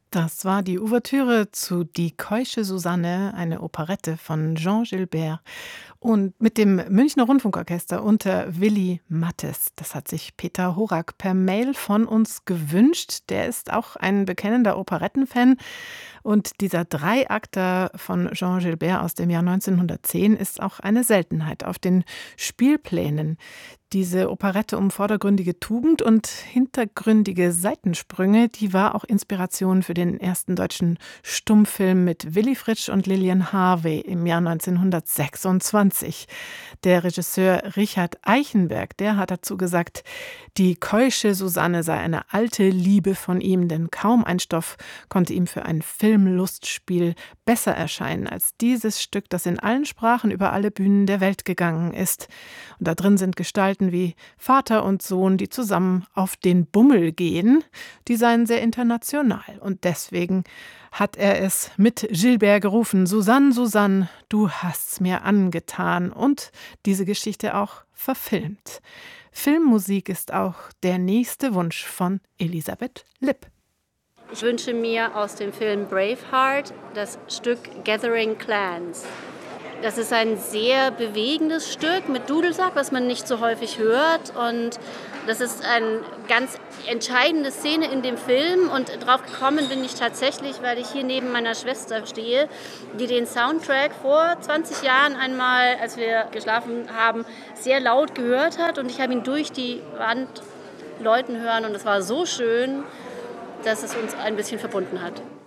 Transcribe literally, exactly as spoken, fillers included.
Das war die Ouvertüre zu Die keusche Susanne, eine Operette von Jean Gilbert und mit dem Münchner Rundfunkorchester unter Willy Mattes. Das hat sich Peter Horak per Mail von uns gewünscht. Der ist auch ein bekennender Operettenfan. Und dieser Dreiakter von Jean Gilbert aus dem Jahr neunzehnhundertzehn ist auch eine Seltenheit auf den Spielplänen. Diese Operette um vordergründige Tugend und hintergründige Seitensprünge, die war auch Inspiration für den ersten deutschen Stummfilm mit Willy Fritsch und Lilian Harvey im Jahr neunzehnhundertsechsundzwanzig. Der Regisseur Richard Eichenberg, der hat dazu gesagt, die keusche Susanne sei eine alte Liebe von ihm, denn kaum ein Stoff konnte ihm für ein Filmlustspiel besser erscheinen als dieses Stück, das in allen Sprachen über alle Bühnen der Welt gegangen ist. Und da drin sind Gestalten wie Vater und Sohn, die zusammen auf den Bummel gehen. Die seien sehr international. Und deswegen hat er es mit Gilbert gerufen: Susanne, Susanne, du hast's mir angetan. Und diese Geschichte auch verfilmt. Filmmusik ist auch der nächste Wunsch von Elisabeth Lipp. Ich wünsche mir aus dem Film Braveheart das Stück Gathering Clans. Das ist ein sehr bewegendes Stück mit Dudelsack, was man nicht so häufig hört. Und das ist eine ganz entscheidende Szene in dem Film. Und drauf gekommen bin ich tatsächlich, weil ich hier neben meiner Schwester stehe, die den Soundtrack vor zwanzig Jahren einmal, als wir geschlafen haben, sehr laut gehört hat. Und ich habe ihn durch die Wand läuten hören. Und es war so schön, dass es uns ein bisschen verbunden hat.